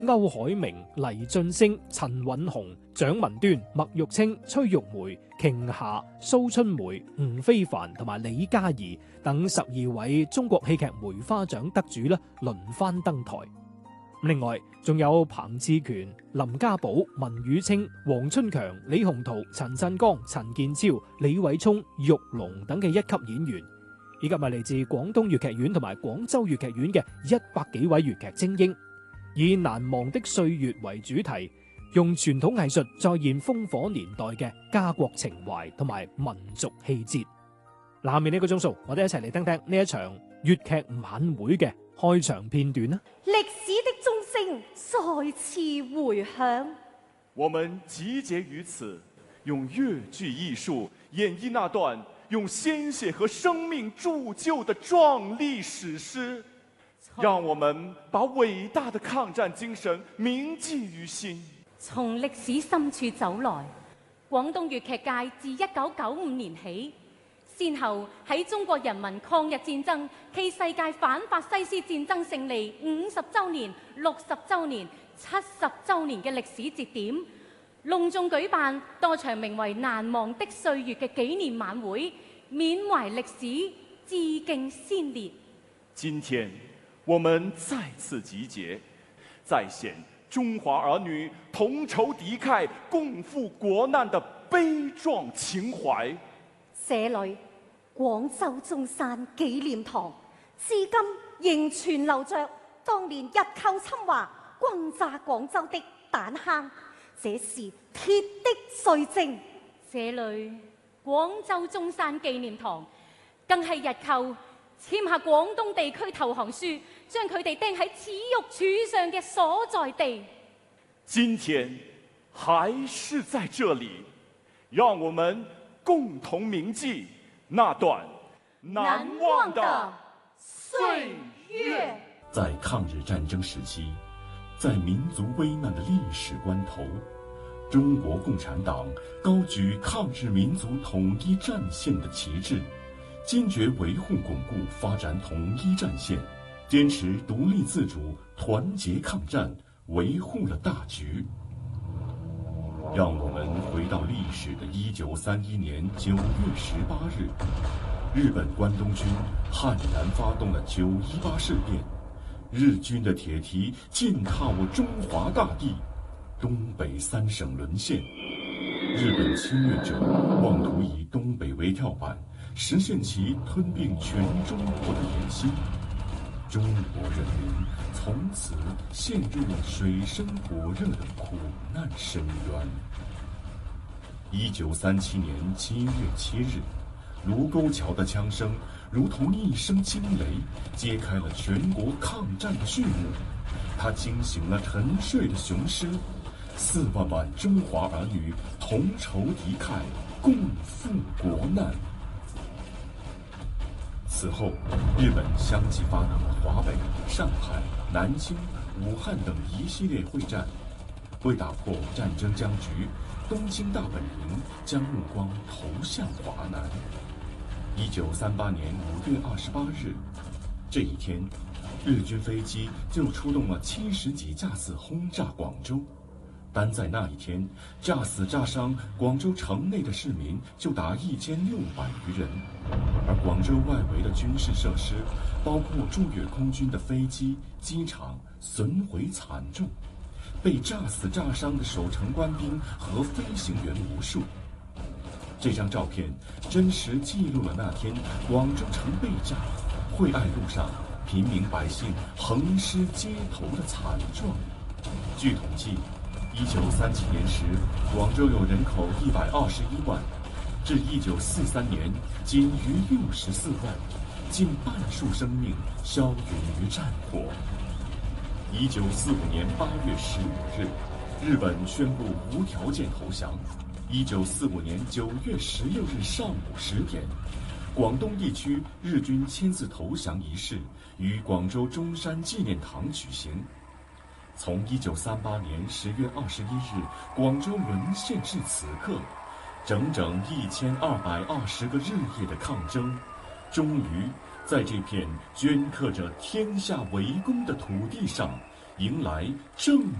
歐海明、黎晉升、陳允雄、蔣文端、麥玉清、崔玉梅、瓊霞、蘇春梅、吳非凡同埋李嘉怡等12位中國戲劇梅花獎得主輪番登台。另外仲有彭志權、林家寶、文宇清、黃春強、李鴻圖、陳振剛、陳建超、李偉聰、玉龍等嘅一級演員，以及嚟自廣東粵劇院同埋廣州粵劇院嘅100幾位粵劇精英，以難忘的歲月為主題，用傳統藝術再現烽火年代嘅家國情懷同埋民族氣節。下面呢個鐘數，我哋一齊嚟聽聽呢一場粵劇晚會嘅開場片段啦。 歷史的鐘聲再次回響， 我們集結於此，用粵劇藝術演繹那段用鮮血和生命鑄就的壯麗史詩，讓我們把偉大的抗戰精神銘記於心。 從歷史深處走來，廣東粵劇界自1995年起，先後喺中國人民抗日戰爭暨世界反法西斯戰爭勝利50週年、60週年、70週年嘅歷史節點，隆重舉辦多場名為《難忘的歲月》嘅紀念晚會，緬懷歷史，致敬先烈。 今天我們再次集結，再現中華兒女同仇敵愾、共赴國難的悲壯情懷。 這裏廣州中山紀念堂至今仍存留着當年日寇侵華、轟炸廣州的彈坑，這是鐵的罪證。這裏廣州中山紀念堂更係日寇簽下廣東地區投降書，將佢哋釘喺恥辱柱上嘅所在地。 今天還是在這裡，讓我們共同銘記那段難忘的歲月。 在抗日戰爭時期，在民族危難的歷史關頭，中國共產黨高舉抗日民族統一戰線的旗幟，堅決維護鞏固發展統一戰線，堅持獨立自主，團結抗戰，維護了大局。讓我們回到歷史的1931年9月18日，日本關東軍悍然發動了9·18事變，日軍的鐵蹄踐踏我中華大地，東北3省淪陷。日本侵略者妄圖以東北為跳板，實現其吞併全中國的野心。中國人民從此陷入了水深火熱的苦難深淵。1937年7月7日，盧溝橋的槍聲如同一聲驚雷，揭開了全國抗戰的序幕。它驚醒了沉睡的雄獅，4萬萬中華兒女同仇敵愾，共赴國難。此後，日本相繼發動了華北、上海、南京、武漢等一系列會戰。為打破戰爭僵局，東京大本營將目光投向華南。1938年5月28日，這一天，日軍飛機就出動了70幾架次轟炸廣州。單在那一天，炸死炸傷廣州城內的市民就達1600餘人，而廣州外圍的軍事設施，包括駐粵空軍的飛機、機場，損毀慘重，被炸死炸傷的守城官兵和飛行員無數。這張照片真實記錄了那天廣州城被炸、惠愛路上平民百姓橫屍街頭的慘狀。據統計，1937年時，廣州有人口121萬，至1943年僅餘64萬，近半數生命消殞於戰火。1945年8月15日，日本宣布無條件投降。1945年9月16日上午10點，廣東地區日軍簽字投降儀式於廣州中山紀念堂舉行。從1938年10月21日廣州淪陷至此刻，整整1220個日夜的抗爭，終於在這片鐫刻着天下為公的土地上， 迎来正